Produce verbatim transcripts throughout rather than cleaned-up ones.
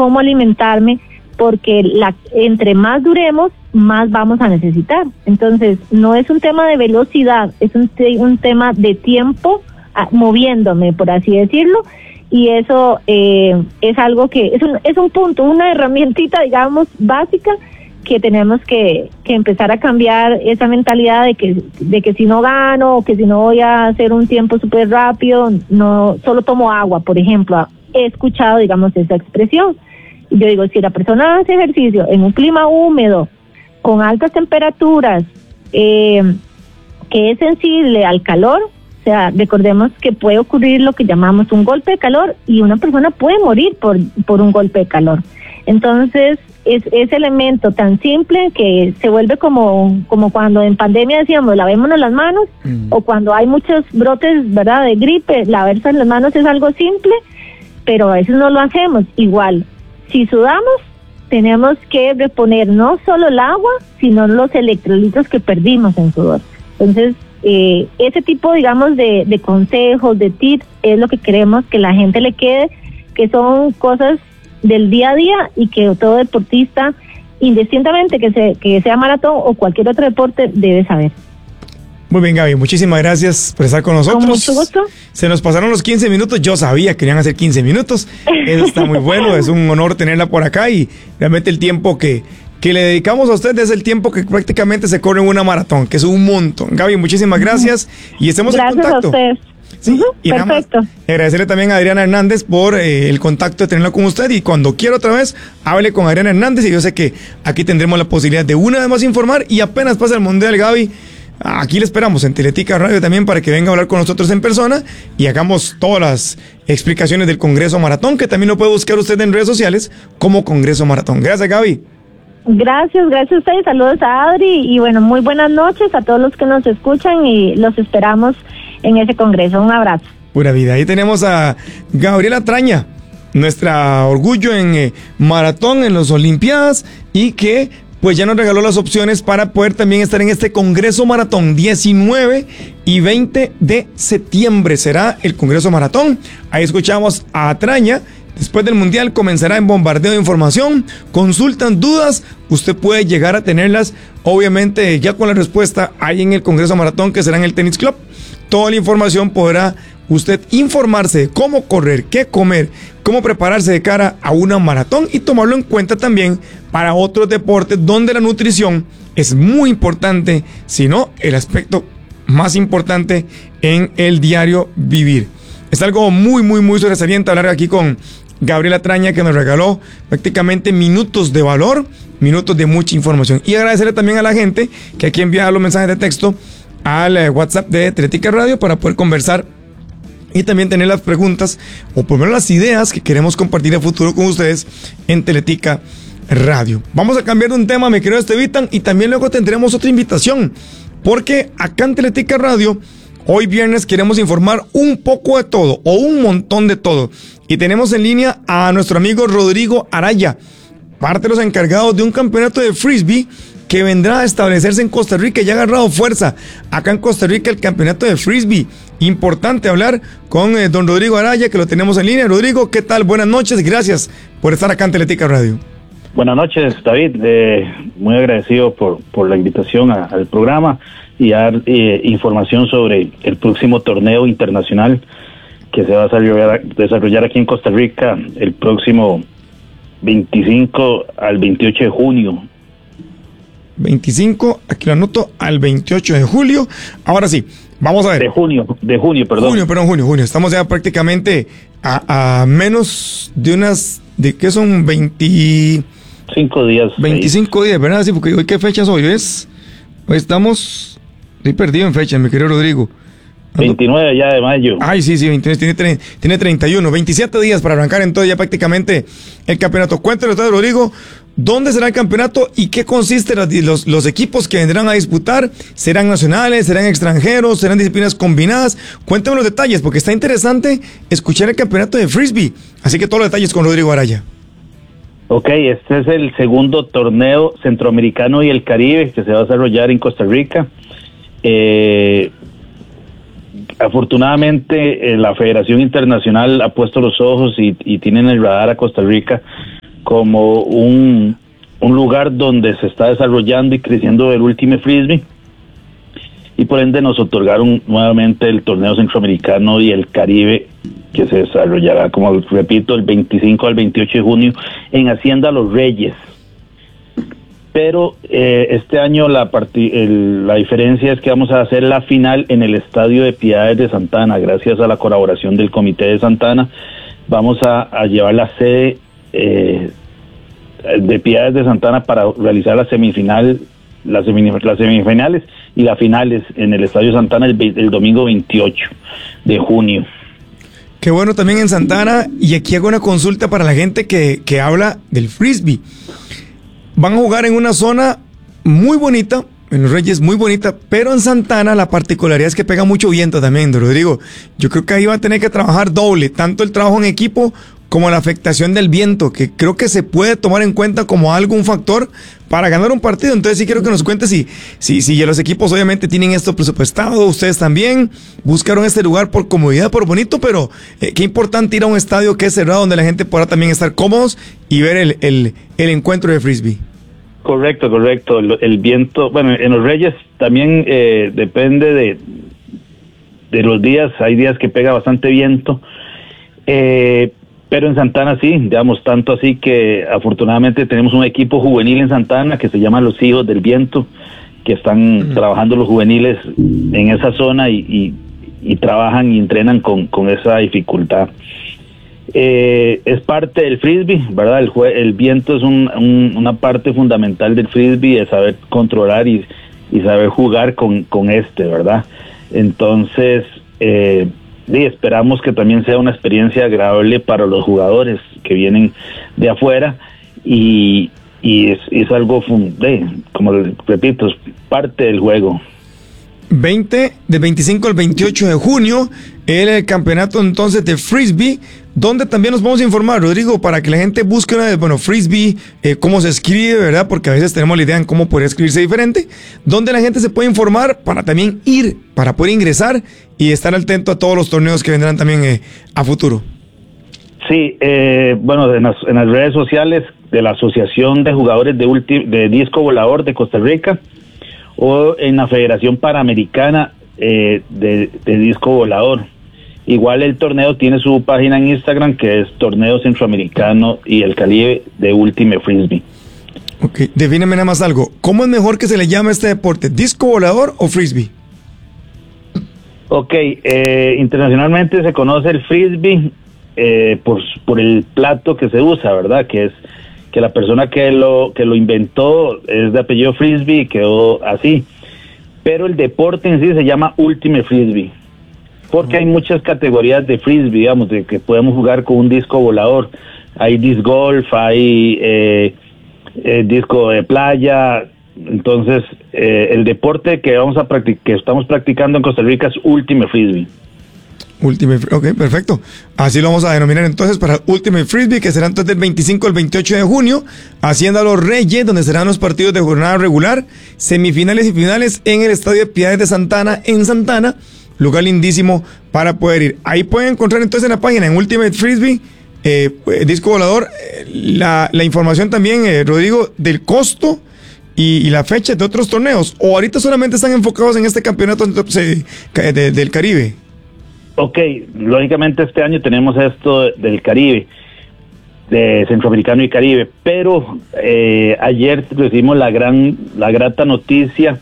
cómo alimentarme, porque la, entre más duremos, más vamos a necesitar. Entonces, no es un tema de velocidad, es un, te, un tema de tiempo a, moviéndome, por así decirlo, y eso eh, es algo que, es un, es un punto, una herramientita, digamos, básica, que tenemos que, que empezar a cambiar esa mentalidad de que, de que si no gano, o que si no voy a hacer un tiempo súper rápido, no, solo tomo agua, por ejemplo. He escuchado, digamos, esa expresión. Yo digo, si la persona hace ejercicio en un clima húmedo, con altas temperaturas, eh, que es sensible al calor, o sea, recordemos que puede ocurrir lo que llamamos un golpe de calor y una persona puede morir por, por un golpe de calor. Entonces, es ese elemento tan simple que se vuelve como, como cuando en pandemia decíamos, lavémonos las manos, mm. o cuando hay muchos brotes, ¿verdad?, de gripe, lavarse las manos es algo simple, pero a veces no lo hacemos. Igual, si sudamos, tenemos que reponer no solo el agua, sino los electrolitos que perdimos en sudor. Entonces, eh, ese tipo, digamos, de, de consejos, de tips, es lo que queremos que la gente le quede, que son cosas del día a día y que todo deportista, indistintamente que, se, que sea maratón o cualquier otro deporte, debe saber. Muy bien, Gaby, muchísimas gracias por estar con nosotros. Con mucho gusto. Se nos pasaron los quince minutos, yo sabía que querían hacer quince minutos, eso está muy bueno, es un honor tenerla por acá y realmente el tiempo que, que le dedicamos a usted es el tiempo que prácticamente se corre en una maratón, que es un montón. Gaby, muchísimas gracias y estemos gracias en contacto. Gracias a ustedes. Sí, uh-huh, y nada perfecto. Más, agradecerle también a Adriana Hernández por eh, el contacto de tenerla con usted y cuando quiera otra vez, hable con Adriana Hernández y yo sé que aquí tendremos la posibilidad de una vez más informar y apenas pasa el Mundial, Gaby, aquí le esperamos en Teletica Radio también para que venga a hablar con nosotros en persona y hagamos todas las explicaciones del Congreso Maratón, que también lo puede buscar usted en redes sociales como Congreso Maratón. Gracias, Gaby. Gracias, gracias a ustedes, saludos a Adri y bueno, muy buenas noches a todos los que nos escuchan y los esperamos en ese congreso. Un abrazo. Pura vida. Ahí tenemos a Gabriela Traña, nuestra orgullo en eh, maratón en las Olimpiadas y que pues ya nos regaló las opciones para poder también estar en este Congreso Maratón. diecinueve y veinte de septiembre será el Congreso Maratón. Ahí escuchamos a Traña. Después del Mundial comenzará en bombardeo de información, consultan dudas, usted puede llegar a tenerlas, obviamente ya con la respuesta ahí en el Congreso Maratón que será en el Tennis Club. Toda la información podrá usted informarse de cómo correr, qué comer, cómo prepararse de cara a una maratón y tomarlo en cuenta también para otros deportes donde la nutrición es muy importante, si no el aspecto más importante en el diario vivir. Es algo muy, muy, muy sobresaliente hablar aquí con Gabriela Traña, que nos regaló prácticamente minutos de valor, minutos de mucha información. Y agradecerle también a la gente que aquí envía los mensajes de texto al WhatsApp de Teletica Radio para poder conversar y también tener las preguntas o por lo menos las ideas que queremos compartir a futuro con ustedes en Teletica Radio. Vamos a cambiar de un tema, mi querido Estevitan, y también luego tendremos otra invitación, porque acá en Teletica Radio hoy viernes queremos informar un poco de todo o un montón de todo y tenemos en línea a nuestro amigo Rodrigo Araya, parte de los encargados de un campeonato de frisbee que vendrá a establecerse en Costa Rica y ya ha agarrado fuerza acá en Costa Rica el campeonato de frisbee. Importante hablar con eh, don Rodrigo Araya, que lo tenemos en línea. Rodrigo, ¿qué tal? Buenas noches, gracias por estar acá en Teletica Radio. Buenas noches, David, eh, muy agradecido por, por la invitación a, al programa y dar eh, información sobre el próximo torneo internacional que se va a desarrollar, desarrollar aquí en Costa Rica el próximo veinticinco al veintiocho de junio. veinticinco, aquí lo anoto, al veintiocho de julio. Ahora sí, vamos a ver. De junio, de junio, perdón. Junio, perdón, junio, junio. Estamos ya prácticamente a, a menos de unas, ¿de qué son? veinticinco días. veinticinco días, ¿verdad? Sí, porque hoy, ¿qué fechas hoy? ¿Ves? Hoy estamos, estoy perdido en fechas, mi querido Rodrigo. veintinueve ya de mayo. Ay, sí, sí, veintinueve, tiene, tiene treinta y uno, veintisiete días para arrancar entonces ya prácticamente el campeonato. Cuéntanos usted, Rodrigo, ¿dónde será el campeonato y qué consiste los, los, los equipos que vendrán a disputar? ¿Serán nacionales, serán extranjeros, serán disciplinas combinadas? Cuéntame los detalles, porque está interesante escuchar el campeonato de frisbee. Así que todos los detalles con Rodrigo Araya. Ok, este es el segundo torneo centroamericano y el Caribe que se va a desarrollar en Costa Rica. Eh... Afortunadamente eh, la Federación Internacional ha puesto los ojos y, y tiene en el radar a Costa Rica como un, un lugar donde se está desarrollando y creciendo el Ultimate Frisbee, y por ende nos otorgaron nuevamente el torneo centroamericano y el Caribe, que se desarrollará, como repito, el veinticinco al veintiocho de junio en Hacienda Los Reyes. Pero eh, este año la, parti- el, la diferencia es que vamos a hacer la final en el Estadio de Piedades de Santa Ana. Gracias a la colaboración del Comité de Santa Ana, vamos a, a llevar la sede eh, de Piedades de Santa Ana para realizar la semifinal, las, semif- las semifinales y las finales en el Estadio Santa Ana el, el domingo veintiocho de junio. Qué bueno también en Santa Ana. Y aquí hago una consulta para la gente que, que habla del frisbee. Van a jugar en una zona muy bonita, en Los Reyes muy bonita, pero en Santa Ana la particularidad es que pega mucho viento también, Rodrigo. Yo creo que ahí va a tener que trabajar doble, tanto el trabajo en equipo como la afectación del viento, que creo que se puede tomar en cuenta como algo, un factor para ganar un partido. Entonces sí quiero que nos cuentes si, si, si los equipos obviamente tienen esto presupuestado, ustedes también buscaron este lugar por comodidad, por bonito, pero eh, qué importante ir a un estadio que es cerrado, donde la gente podrá también estar cómodos y ver el, el, el encuentro de frisbee. Correcto, correcto. El, el viento, bueno, en Los Reyes también eh, depende de, de los días. Hay días que pega bastante viento, eh, pero en Santa Ana sí, digamos, tanto así que afortunadamente tenemos un equipo juvenil en Santa Ana que se llama Los Hijos del Viento, que están uh-huh. trabajando los juveniles en esa zona y, y, y trabajan y entrenan con, con esa dificultad. Eh, es parte del frisbee, ¿verdad? El, jue- el viento es un, un, una parte fundamental del frisbee, de saber controlar y, y saber jugar con, con este, ¿verdad? Entonces, eh, y esperamos que también sea una experiencia agradable para los jugadores que vienen de afuera y, y es, es algo, fun- de, como repito, es parte del juego. veinte, del veinticinco al veintiocho de junio, el campeonato entonces de frisbee, donde también nos vamos a informar, Rodrigo, para que la gente busque una vez, bueno, frisbee, eh, cómo se escribe, ¿verdad? Porque a veces tenemos la idea en cómo podría escribirse diferente, donde la gente se puede informar para también ir, para poder ingresar y estar atento a todos los torneos que vendrán también eh, a futuro. Sí, eh, bueno, en las, en las redes sociales de la Asociación de Jugadores de, ulti- de Disco Volador de Costa Rica, o en la Federación Panamericana eh, de, de Disco Volador. Igual el torneo tiene su página en Instagram, que es Torneo Centroamericano y el Caribe de Ultimate Frisbee. Ok, defíneme nada más algo. ¿Cómo es mejor que se le llame a este deporte? ¿Disco volador o frisbee? Ok, eh, internacionalmente se conoce el frisbee eh, por, por el plato que se usa, ¿verdad? Que es que la persona que lo que lo inventó es de apellido Frisbee y quedó así. Pero el deporte en sí se llama Ultimate Frisbee, porque hay muchas categorías de frisbee, digamos, de que podemos jugar con un disco volador. Hay disc golf, hay eh, eh, disco de playa. Entonces, eh, el deporte que vamos a practic- que estamos practicando en Costa Rica es Ultimate Frisbee. Ultimate, ok, perfecto. Así lo vamos a denominar entonces para Ultimate Frisbee, que será entonces del veinticinco al veintiocho de junio, Hacienda Los Reyes, donde serán los partidos de jornada regular, semifinales y finales en el Estadio de Piedades de Santa Ana, en Santa Ana, lugar lindísimo para poder ir. Ahí pueden encontrar entonces en la página, en Ultimate Frisbee, eh, Disco Volador, eh, la, la información también, eh, Rodrigo, del costo y, y la fecha de otros torneos, o ahorita solamente están enfocados en este campeonato entonces, de, de, del Caribe. Ok, lógicamente este año tenemos esto del Caribe, de Centroamericano y Caribe, pero eh, ayer recibimos la gran, la grata noticia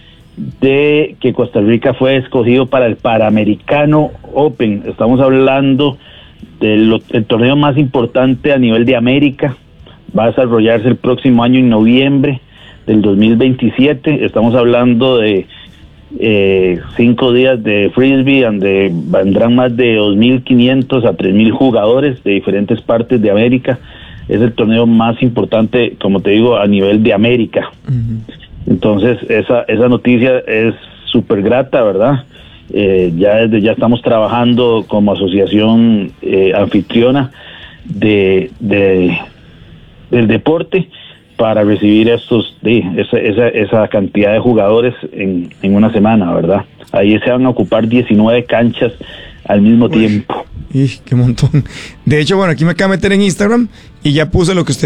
de que Costa Rica fue escogido para el Panamericano Open. Estamos hablando del, del torneo más importante a nivel de América. Va a desarrollarse el próximo año en noviembre del dos mil veintisiete. Estamos hablando de Eh, cinco días de frisbee, donde vendrán más de dos mil quinientos a tres mil jugadores de diferentes partes de América. Es el torneo más importante, como te digo, a nivel de América. Uh-huh. Entonces, esa esa noticia es súper grata, ¿verdad? Eh, ya desde ya estamos trabajando como asociación eh, anfitriona de, de del deporte, para recibir estos de esa, esa, esa cantidad de jugadores en, en una semana, ¿verdad? Ahí se van a ocupar diecinueve canchas al mismo Uy, tiempo. ¡Qué montón! De hecho, bueno, aquí me acabo de meter en Instagram y ya puse lo que usted